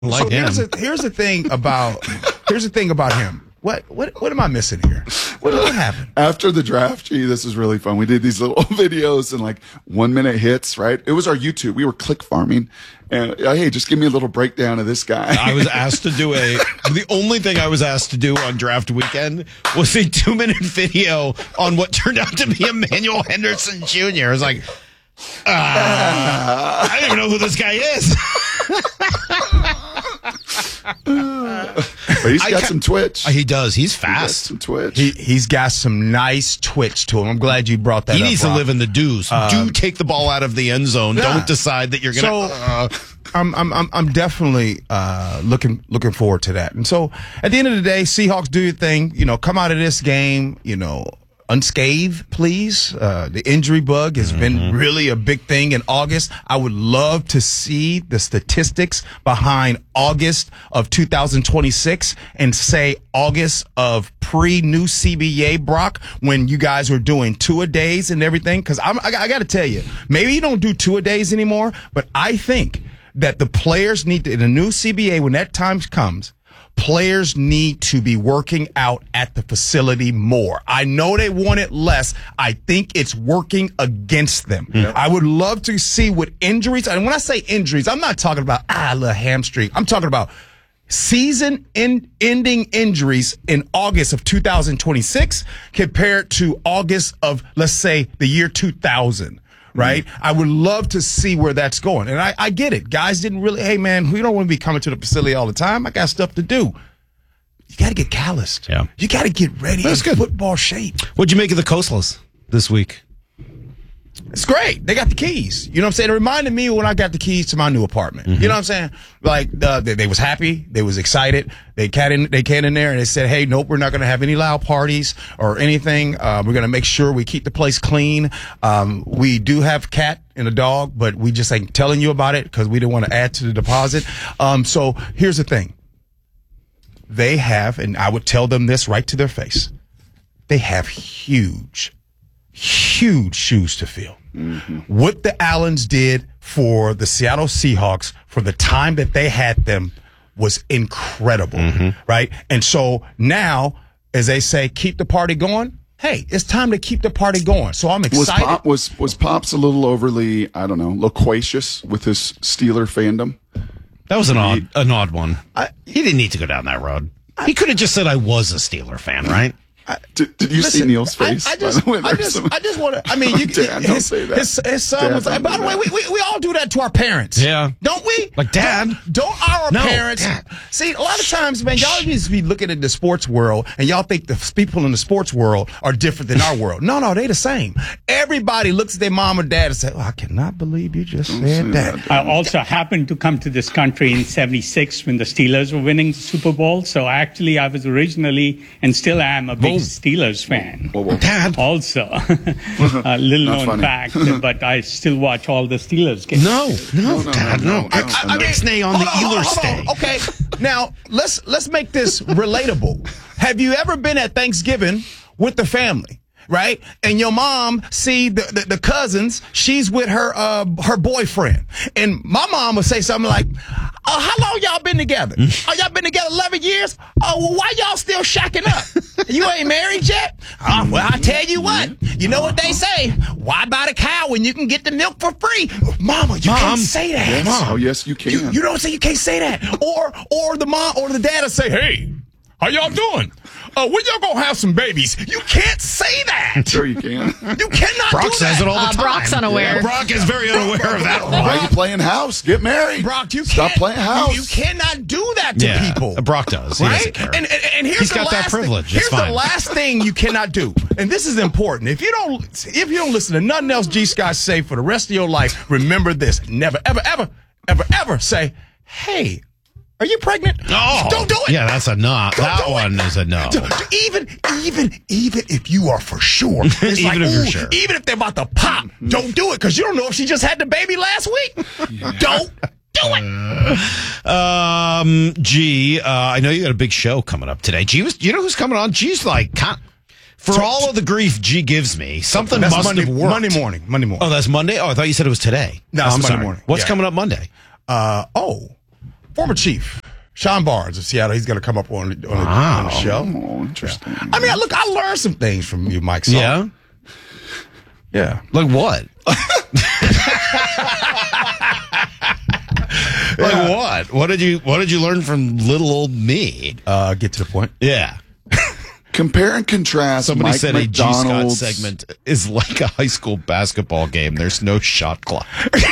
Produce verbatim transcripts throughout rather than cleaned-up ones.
Like so him. here's the, here's the thing about here's the thing about him. What what what am I missing here? What, what happened? After the draft, gee, this is really fun. We did these little videos and like one minute hits, right? It was our YouTube. We were click farming. And uh, hey, just give me a little breakdown of this guy. I was asked to do a, the only thing I was asked to do on draft weekend was a two minute video on what turned out to be Emmanuel Henderson Junior I was like, uh, I don't even know who this guy is. But he's got some twitch. He does. He's He's got fast. some twitch. He he's got some nice twitch to him. I'm glad you brought that He up. needs Rob. to live in the dues. Um, Do take the ball out of the end zone. yeah. Don't decide that you're going to. So Uh, I'm I'm I'm I'm definitely uh, looking looking forward to that. And so at the end of the day, Seahawks, do your thing. You know, come out of this game, you know, unscathed, please. Uh, the injury bug has mm-hmm. been really a big thing in August. I would love to see the statistics behind August of two thousand twenty-six and say August of pre-new C B A, Brock, when you guys were doing two-a-days and everything. Because I, I got to tell you, maybe you don't do two-a-days anymore, but I think that the players need to, in a new C B A, when that time comes, players need to be working out at the facility more. I know they want it less. I think it's working against them. Mm. I would love to see with injuries. And when I say injuries, I'm not talking about, ah, a little hamstring. I'm talking about season in, ending injuries in August of two thousand twenty-six compared to August of, let's say, the year two thousand. Right? Mm-hmm. I would love to see where that's going. And I, I get it. Guys didn't really, hey, man, we don't want to be coming to the facility all the time. I got stuff to do. You got to get calloused. Yeah. You got to get ready That's in good. football shape. What'd you make of the Coastless this week? It's great. They got the keys. You know what I'm saying? It reminded me when I got the keys to my new apartment. Mm-hmm. You know what I'm saying? Like, uh, they, they was happy. They was excited. They came in, they came in there and they said, hey, nope, we're not going to have any loud parties or anything. Uh, we're going to make sure we keep the place clean. Um, we do have cat and a dog, but we just ain't telling you about it because we didn't want to add to the deposit. Um, so here's the thing. They have, and I would tell them this right to their face, they have huge, huge shoes to fill. Mm-hmm. What the Allens did for the Seattle Seahawks for the time that they had them was incredible, mm-hmm. right? And so now, as they say, keep the party going. Hey, it's time to keep the party going. So I'm excited. Was, Pop, was, was Pops a little overly, I don't know, loquacious with his Steeler fandom? That was an odd, an odd one. I, he didn't need to go down that road. He could have just said I was a Steeler fan, right? I, did, did you Listen, see Neil's face? I, I just, way, I just, some... I just want to. I mean, you, Dad, his, don't say that. His, his son Dad, was. By the way, we, we we all do that to our parents. Yeah, don't we? Like, Dad, don't, don't our no, parents? Dad. See, a lot of times, man, y'all used to be looking at the sports world, and y'all think the people in the sports world are different than our world. No, no, they the same. Everybody looks at their mom or dad and say, "Oh, I cannot believe you just don't said that." that. I also happened to come to this country in seventy-six when the Steelers were winning the Super Bowl. So actually, I was originally and still am a big Boom. Steelers fan. Whoa, whoa. Dad. Also, a little known funny. fact, but I still watch all the Steelers games. No, no, No, no, Dad, no, no. no, I, no, I, no. I Ixnay on the Hold on, Ealer hold on, stay. Okay, now let's let's make this relatable. Have you ever been at Thanksgiving with the family? Right? And your mom see the, the, the cousins, she's with her uh her boyfriend. And my mom would say something like, oh, how long y'all been together? Oh, y'all been together eleven years? Oh, well, why y'all still shacking up? You ain't married yet? Oh, well, I tell you what, you know what they say? Why buy the cow when you can get the milk for free? Mama, you Mom. can't say that. Yes. Mom. Oh, yes, you can. You, you don't say you can't say that. Or or the mom or the dad will say, hey, how y'all doing? Uh, when y'all gonna have some babies? You can't say that. Sure you can. You cannot Brock do says that. it all the Uh, time. Brock's unaware. Yeah, Brock is very unaware of that. Why are you playing house? Get married. Brock, you Stop can't, playing house. You, you cannot do that to Yeah, people. Brock does. He right? doesn't care. And, and, and here's He's the got that last privilege. Thing. It's Here's fine. the last thing you cannot do, and this is important. If you don't, if you don't listen to nothing else G. Scott say for the rest of your life, remember this: never, ever, ever, ever, ever say, "Hey, are you pregnant?" Oh, don't do it. Yeah, that's a no. Don't That do one it. is a no. Don't- Even, even, even if you are for sure, it's Even like, if you're ooh, sure. even if they're about to pop, don't do it because you don't know if she just had the baby last week. Don't do it. Um, G, uh, I know you got a big show coming up today. G was, you know who's coming on? G's like, con- for So- all of the grief G gives me, something That's must Monday, have worked. Monday morning. Monday morning. Oh, that's Monday? Oh, I thought you said it was today. No, Oh, it's I'm Monday sorry. morning. What's Yeah. coming up Monday? Uh, oh, former Chief Sean Barnes of Seattle. He's going to come up on, on, the, on the show. Oh, interesting. I mean, look, I learned some things from you, Mike. Salk. Yeah? Yeah. Like what? Like what? What did you What did you learn from little old me? Uh, get to the point. Yeah. Compare and contrast. Somebody Mike said a G Scott McDonald's segment is like a high school basketball game. There's no shot clock.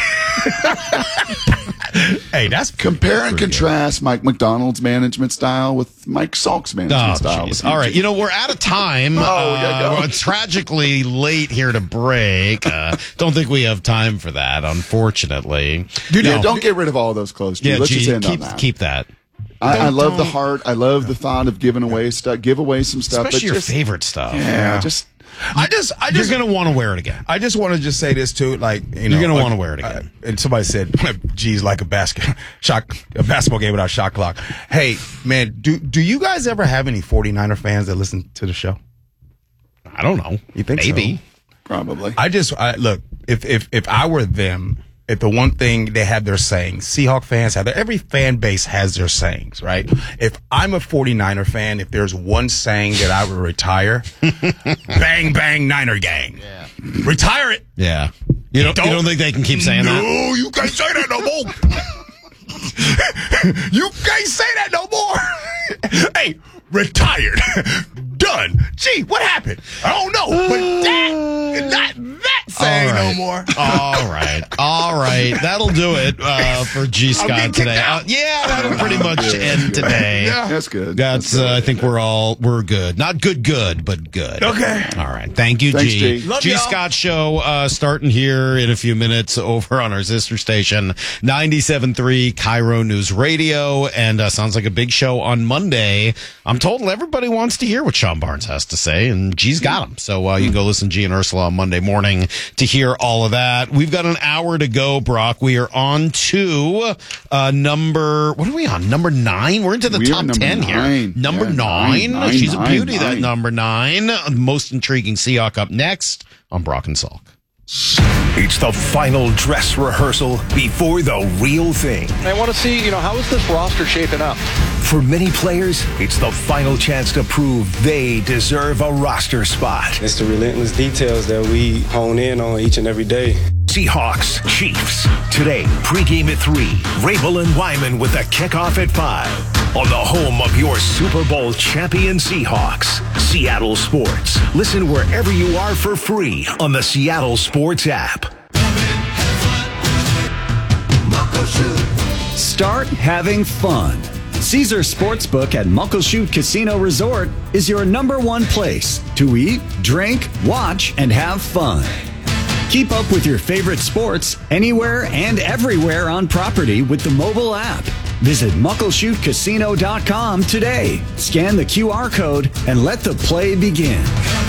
Hey, that's Compare and contrast Mike McDonald's management style with Mike Salk's management Oh, style. jeez. with All right. Eugene. You know, we're out of time. Oh, uh, yeah, go. We're tragically late here to break. Uh, don't think we have time for that, unfortunately. Dude, yeah, no. don't get rid of all those clothes. G. Yeah, Let's G, just end keep, on that. keep that. I, I Don't- love the don't- heart. I love the thought of giving away stuff. Give away some stuff. Especially but your just, favorite stuff. Yeah, just I just, I You're just, going to want to wear it again. I just want to just say this too. Like, you know, You're gonna like, wanna wear it again. uh, and somebody said, "Geez, like a basket shot, a basketball game without shot clock." Hey, man, do do you guys ever have any 49er fans that listen to the show? I don't know. You think Maybe. so? probably. I just I, look if if if I were them, if the one thing they have their sayings, Seahawk fans have their every fan base has their sayings, right? If I'm a 49er fan, if there's one saying that I would retire, bang bang Niner gang, yeah. retire it. Yeah. You don't, Don't- you don't think they can keep saying no, that? you can't say that no more. You can't say that no more. Hey, retired. Done. Gee, what happened? I don't know. But that, not that saying All right. no more. All right. All right. That'll do it uh, for G. Scott getting today. kicked out. Uh, yeah, that'll pretty much Good, end good. today. Yeah. That's good. That's, uh, I think we're all, we're good. Not good, good, but good. Okay. All right. Thank you, Thanks, G. G. Love G. y'all. Scott Show, uh, starting here in a few minutes over on our sister station, ninety-seven point three Cairo News Radio. And, uh, sounds like a big show on Monday. I'm told everybody wants to hear what Sean Barnes has to say, and G's got him. So, uh, you can go listen to G and Ursula on Monday morning to hear all of that. We've got an hour to go, Brock. We are on to, uh, number, what are we on? Number nine? We're into the We are top number ten nine. here. Number Yeah, nine. nine, nine, She's a nine, beauty, that nine. number nine. Most intriguing Seahawk up next on Brock and Salk. It's the final dress rehearsal before the real thing. I want to see, you know, how is this roster shaping up? For many players, it's the final chance to prove they deserve a roster spot. It's the relentless details that we hone in on each and every day. Seahawks, Chiefs. Today, pregame at three. Rabel and Wyman with the kickoff at five. On the home of your Super Bowl champion Seahawks, Seattle Sports. Listen wherever you are for free on the Seattle Sports app. Start having fun. Caesar Sportsbook at Muckleshoot Casino Resort is your number one place to eat, drink, watch, and have fun. Keep up with your favorite sports anywhere and everywhere on property with the mobile app. Visit muckleshoot casino dot com today. Scan the Q R code and let the play begin.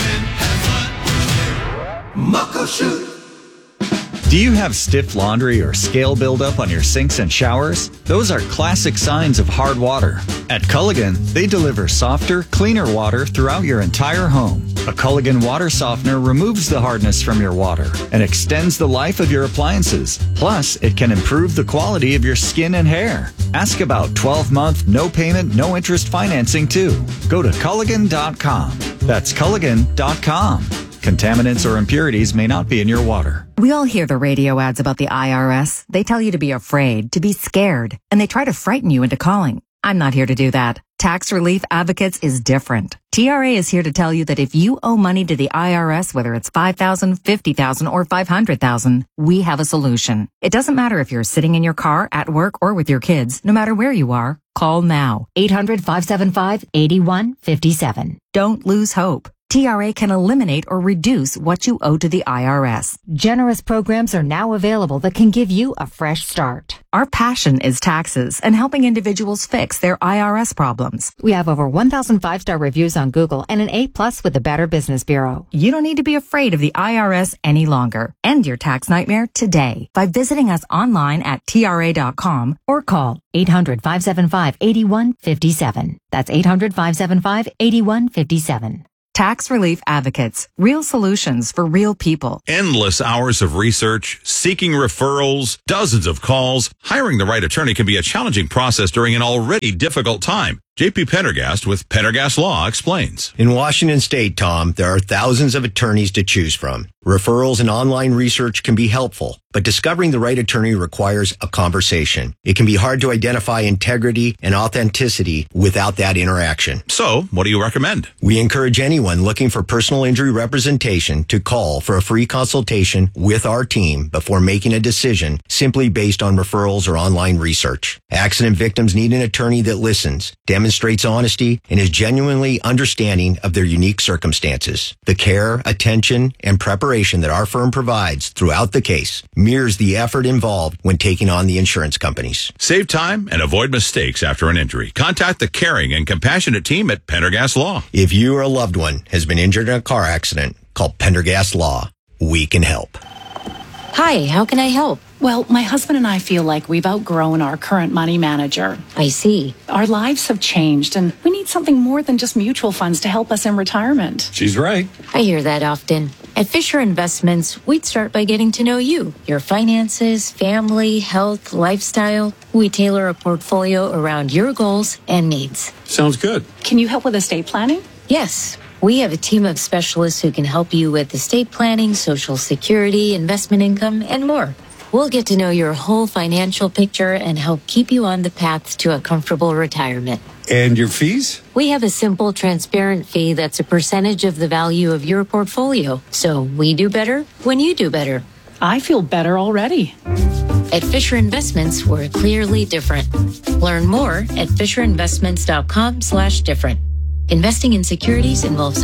Do you have stiff laundry or scale buildup on your sinks and showers? Those are classic signs of hard water. At Culligan, they deliver softer, cleaner water throughout your entire home. A Culligan water softener removes the hardness from your water and extends the life of your appliances. Plus, it can improve the quality of your skin and hair. Ask about twelve-month, no payment, no interest financing too. Go to Culligan dot com. That's Culligan dot com. Contaminants or impurities may not be in your water. We all hear the radio ads about the I R S. They tell you to be afraid, to be scared, and they try to frighten you into calling. I'm not here to do that. Tax Relief Advocates is different. T R A is here to tell you that if you owe money to the I R S, whether it's five thousand dollars, fifty thousand dollars, or five hundred thousand dollars, we have a solution. It doesn't matter if you're sitting in your car, at work, or with your kids. No matter where you are, call now. eight hundred, five seven five, eight one five seven. Don't lose hope. T R A can eliminate or reduce what you owe to the I R S. Generous programs are now available that can give you a fresh start. Our passion is taxes and helping individuals fix their I R S problems. We have over one thousand five-star reviews on Google and an A plus with the Better Business Bureau. You don't need to be afraid of the I R S any longer. End your tax nightmare today by visiting us online at T R A dot com Or call eight hundred, five seven five, eight one five seven. That's eight hundred, five seven five, eight one five seven. Tax Relief Advocates. Real solutions for real people. Endless hours of research, seeking referrals, dozens of calls. Hiring the right attorney can be a challenging process during an already difficult time. J P Pendergast with Pendergast Law explains. In Washington State, Tom, there are thousands of attorneys to choose from. Referrals and online research can be helpful, but discovering the right attorney requires a conversation. It can be hard to identify integrity and authenticity without that interaction. So, what do you recommend? We encourage anyone looking for personal injury representation to call for a free consultation with our team before making a decision simply based on referrals or online research. Accident victims need an attorney that listens, demonstrates honesty, and is genuinely understanding of their unique circumstances. The care, attention, and preparation that our firm provides throughout the case mirrors the effort involved when taking on the insurance companies. Save time and avoid mistakes after an injury. Contact the caring and compassionate team at Pendergast Law. If you or a loved one has been injured in a car accident, call Pendergast Law. We can help. Hi, how can I help? Well, my husband and I feel like we've outgrown our current money manager. I see. Our lives have changed, and we need something more than just mutual funds to help us in retirement. She's right. I hear that often. At Fisher Investments, we'd start by getting to know you, your finances, family, health, lifestyle. We tailor a portfolio around your goals and needs. Sounds good. Can you help with estate planning? Yes. We have a team of specialists who can help you with estate planning, Social Security, investment income, and more. We'll get to know your whole financial picture and help keep you on the path to a comfortable retirement. And your fees? We have a simple, transparent fee that's a percentage of the value of your portfolio. So we do better when you do better. I feel better already. At Fisher Investments, we're clearly different. Learn more at fisher investments dot com slash different. Investing in securities involves